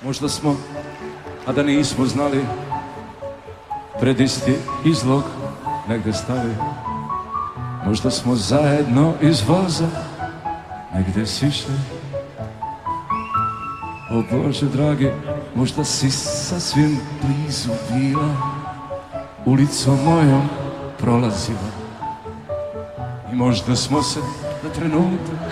Možda smo, a da nismo znali, pred isti izlog negde stali. Možda smo zajedno iz voza negde sišli. O Bože dragi, možda si sasvim blizu bila, ulicom mojom prolazila. I možda smo se na trenutak